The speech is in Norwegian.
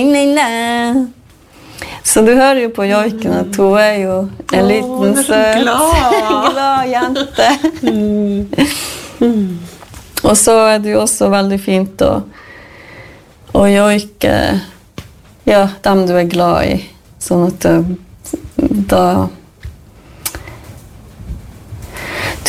Nei, nei. Så du hører jo på joiken at hun jo en liten søt, glad jente. Og så det jo også veldig fint å joike dem du glad i, sånn at da